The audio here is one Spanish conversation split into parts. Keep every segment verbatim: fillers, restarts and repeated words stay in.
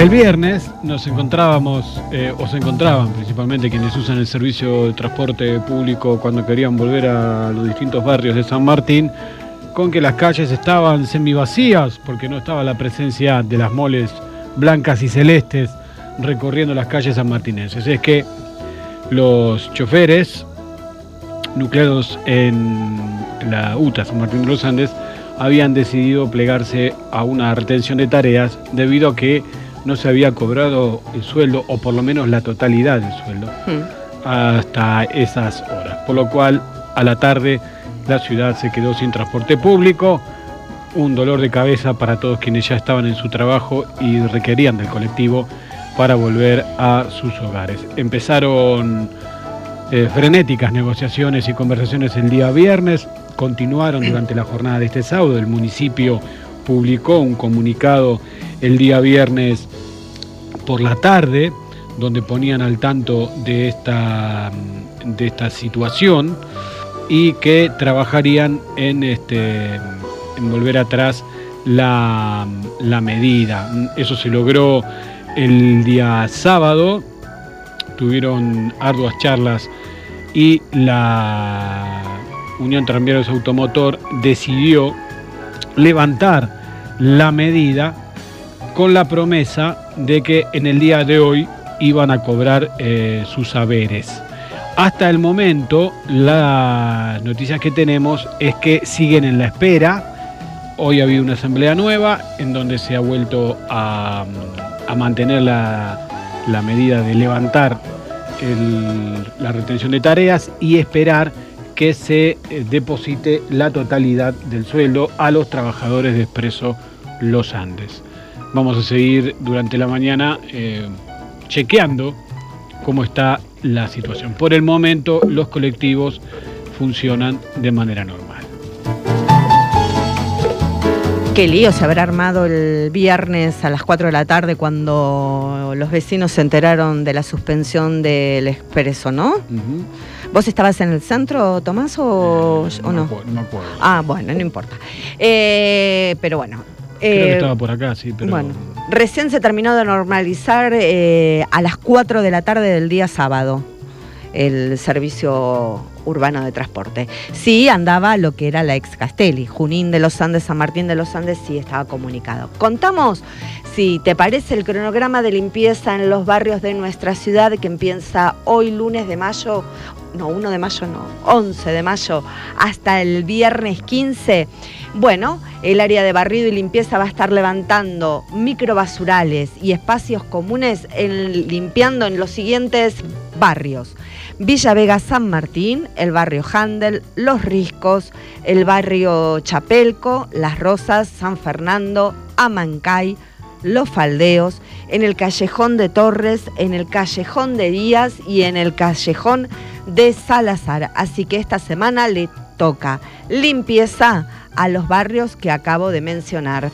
El viernes nos encontrábamos, eh, o se encontraban principalmente quienes usan el servicio de transporte público cuando querían volver a los distintos barrios de San Martín, con que las calles estaban semivacías, porque no estaba la presencia de las moles blancas y celestes recorriendo las calles sanmartinenses. Es que los choferes nucleados en la U T A San Martín de los Andes habían decidido plegarse a una retención de tareas debido a que no se había cobrado el sueldo, o por lo menos la totalidad del sueldo, mm. hasta esas horas. Por lo cual, a la tarde, la ciudad se quedó sin transporte público, un dolor de cabeza para todos quienes ya estaban en su trabajo y requerían del colectivo para volver a sus hogares. Empezaron eh, frenéticas negociaciones y conversaciones el día viernes, continuaron durante la jornada de este sábado. El municipio publicó un comunicado el día viernes por la tarde, donde ponían al tanto de esta, de esta situación y que trabajarían en, este, en volver atrás la, la medida. Eso se logró el día sábado, tuvieron arduas charlas y la Unión Tranviarios Automotor decidió levantar la medida con la promesa de que en el día de hoy iban a cobrar eh, sus haberes. Hasta el momento, las noticias que tenemos es que siguen en la espera. Hoy ha habido una asamblea nueva en donde se ha vuelto a, a mantener la, la medida de levantar el, la retención de tareas y esperar que se eh, deposite la totalidad del sueldo a los trabajadores de Expreso Los Andes. Vamos a seguir durante la mañana eh, chequeando cómo está la situación. Por el momento, los colectivos funcionan de manera normal. Qué lío se habrá armado el viernes a las cuatro de la tarde cuando los vecinos se enteraron de la suspensión del Expreso, ¿no? Uh-huh. ¿Vos estabas en el centro, Tomás, o, eh, no, o no? No me acuerdo. Ah, bueno, no importa. Eh, pero bueno. Creo eh, que estaba por acá, sí, pero... Bueno, recién se terminó de normalizar eh, a las cuatro de la tarde del día sábado el servicio urbano de transporte. Sí andaba lo que era la ex Castelli, Junín de los Andes, San Martín de los Andes, sí estaba comunicado. Contamos, si te parece, el cronograma de limpieza en los barrios de nuestra ciudad que empieza hoy lunes de mayo, no, uno de mayo no, once de mayo, hasta el viernes quince. Bueno, el área de barrido y limpieza va a estar levantando microbasurales y espacios comunes en, limpiando en los siguientes barrios: Villa Vega San Martín, el barrio Handel, Los Riscos, el barrio Chapelco, Las Rosas, San Fernando, Amancay, Los Faldeos, en el Callejón de Torres, en el Callejón de Díaz y en el Callejón de Salazar. Así que esta semana le toca limpieza a los barrios que acabo de mencionar.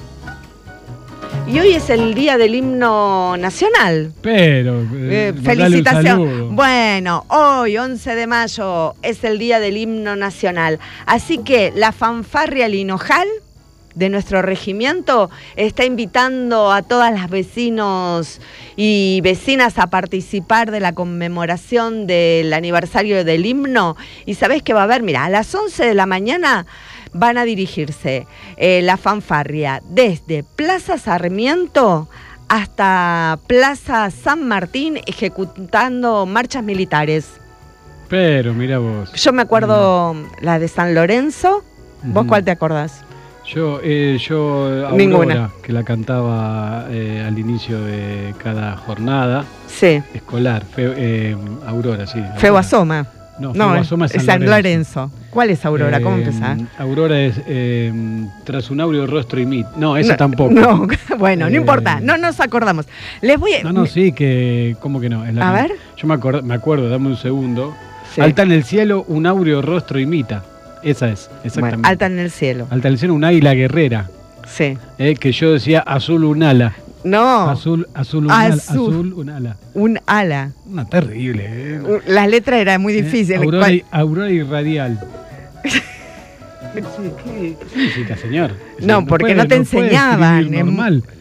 Y hoy es el día del himno nacional. Pero, eh, eh, felicitación. Bueno, hoy, once de mayo, es el día del himno nacional. Así que la fanfarria El Hinojal de nuestro regimiento está invitando a todas las vecinos y vecinas a participar de la conmemoración del aniversario del himno. Y sabés que va a haber, mira, a las once de la mañana van a dirigirse eh, la fanfarria desde Plaza Sarmiento hasta Plaza San Martín, ejecutando marchas militares. Pero mira vos. Yo me acuerdo mm. la de San Lorenzo. ¿Vos uh-huh. cuál te acordás? Yo, eh, yo Aurora, Ninguna. Que la cantaba eh, al inicio de cada jornada sí. escolar. Fe, eh, Aurora, sí. Feo Asoma. No, no es San, San Lorenzo. Lorenzo. ¿Cuál es Aurora? Eh, ¿Cómo empezás? Aurora es eh, tras un áureo rostro y mit. No, esa no, tampoco. No, bueno, eh, no importa, no nos acordamos. Les voy a... No, no, sí, que... ¿Cómo que no? Es la a misma. ver. Yo me acuerdo, me acuerdo, dame un segundo. Sí. Alta en el cielo, un áureo rostro imita. Esa es, exactamente. Bueno, alta en el cielo. Alta en el cielo, un águila guerrera. Sí. Eh, que yo decía azul un ala. No. Azul, azul, un azul. Ala. Azul, un ala. Un ala. Una terrible. Eh. Las letras eran muy difíciles. Eh, Aurora, y, Aurora y Radial. ¿Qué, qué, ¿Qué significa, señor? No, no porque puede, no te no enseñaban. Normal.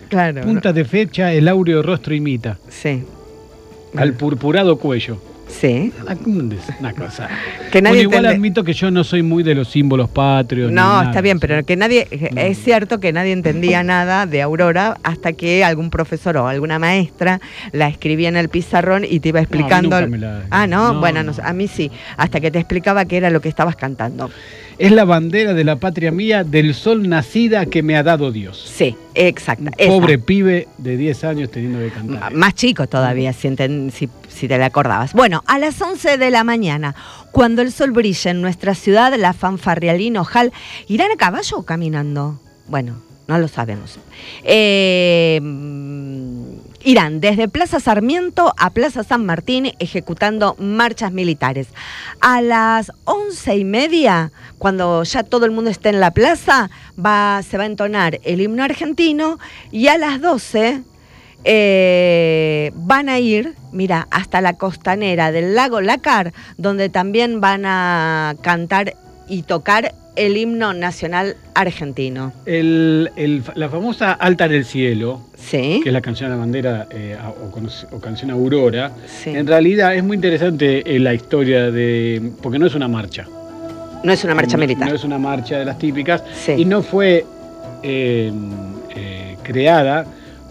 Claro. Punta de fecha, el áureo rostro imita. Sí. Al purpurado cuello. Sí. Una cosa. Que nadie bueno, igual entiende. admito que yo no soy muy de los símbolos patrios. No, ni está nada, bien, ¿sí? pero que nadie, es cierto que nadie entendía nada de Aurora hasta que algún profesor o alguna maestra la escribía en el pizarrón y te iba explicando. No, a mí nunca me la- Ah, no, no, bueno, no. no, a mí sí, hasta que te explicaba qué era lo que estabas cantando. Es la bandera de la patria mía, del sol nacida que me ha dado Dios. Sí, exacta. Un esa. pobre pibe de diez años teniendo que cantar. Más chico todavía, si, enten- si, si te la acordabas. Bueno, a las once de la mañana, cuando el sol brilla en nuestra ciudad, la fanfarrialina Ojal, ¿irán a caballo o caminando? Bueno, no lo sabemos. Eh, irán desde Plaza Sarmiento a Plaza San Martín ejecutando marchas militares. A las once y media, cuando ya todo el mundo esté en la plaza, va, se va a entonar el himno argentino y a las doce... Eh, van a ir, mira, hasta la costanera del lago Lácar, donde también van a cantar y tocar el himno nacional argentino. El, el- la famosa Alta en el Cielo, Sí, que es la canción de la bandera eh, o, con- o canción Aurora, sí. en realidad es muy interesante eh, la historia de... porque no es una marcha. No es una marcha No- militar. No es una marcha de las típicas. Sí. Y no fue eh, eh, creada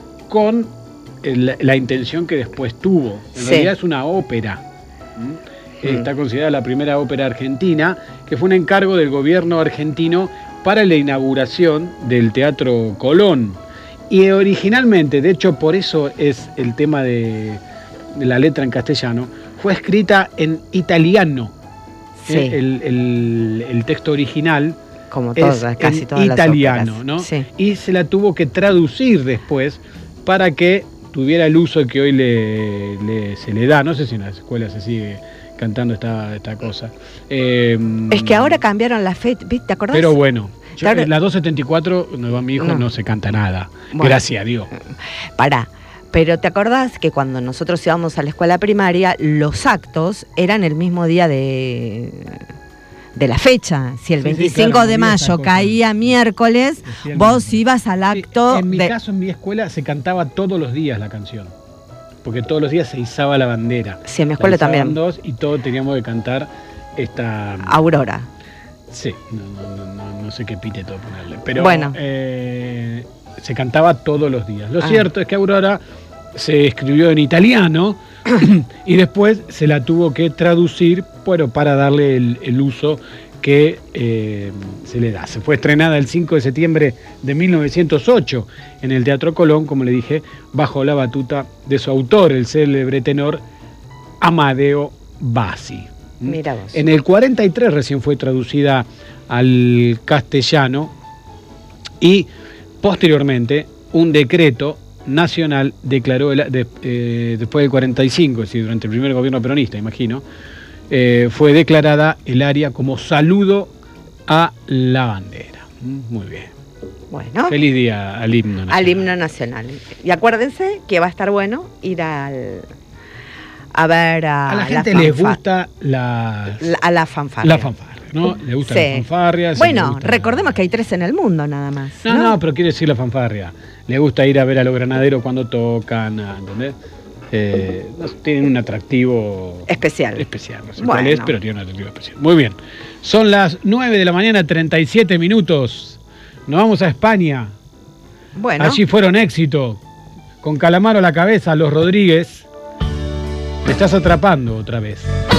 con el- la intención que después tuvo. En Sí. realidad es una ópera. ¿Mm? Mm. Está considerada la primera ópera argentina, que fue un encargo del gobierno argentino para la inauguración del Teatro Colón. Y originalmente, de hecho por eso es el tema de, de la letra en castellano, fue escrita en italiano. Sí. ¿eh? El, el- el texto original Como es todas, casi en todas italiano, las óperas. ¿no? Sí. Y se la tuvo que traducir después para que tuviera el uso que hoy le, le- se le da. No sé si en las escuelas se sigue cantando esta, esta cosa. Eh, Es que ahora cambiaron la fecha, ¿te acordás? Pero bueno, yo, Claro. en la doscientos setenta y cuatro, donde va mi hijo, No. no, se canta nada. Bueno. Gracias a Dios. Pará. Pero ¿te acordás que cuando nosotros íbamos a la escuela primaria, los actos eran el mismo día de, de la fecha? Si el Sí, sí, veinticinco claro, de movía esa mayo cosa. caía miércoles, Decía el vos mismo. ibas al acto Sí, en mi de... caso, en mi escuela, se cantaba todos los días la canción. Porque todos los días se izaba la bandera. Sí, en mi La escuela izaban también. dos y todos teníamos que cantar esta... Aurora. Sí, no, no, no, no, no sé qué epíteto ponerle. Pero Bueno. eh, se cantaba todos los días. Lo Ah. cierto es que Aurora se escribió en italiano y después se la tuvo que traducir, bueno, para darle el, el uso que eh, se le da. Se fue estrenada el cinco de septiembre de mil novecientos ocho en el Teatro Colón, como le dije, bajo la batuta de su autor, el célebre tenor Amadeo Bassi. Mira vos. En el cuarenta y tres recién fue traducida al castellano y posteriormente un decreto nacional declaró, el- de- eh, después del cuarenta y cinco, es decir, durante el primer gobierno peronista, imagino, eh, fue declarada el área como saludo a la bandera. Mm, Muy bien. Bueno, Feliz día al himno nacional. al himno nacional. Y acuérdense que va a estar bueno ir al a ver a, A la gente fanfa- les gusta las- la- a la fanfarria. la fanfarria, ¿no? Le gustan Sí. las fanfarrias. le Bueno, gusta- recordemos que hay tres en el mundo nada más. No, no, pero quiere decir la fanfarria. Le gusta ir a ver a los granaderos cuando tocan, a- ¿entendés? Eh, no sé, tienen un atractivo Especial. especial. No sé Bueno. cuál es, pero tiene un atractivo especial. Muy bien. Son las nueve de la mañana, treinta y siete minutos. Nos vamos a España. Bueno, Allí fueron éxito. Con Calamaro a la cabeza, los Rodríguez. Me estás atrapando otra vez.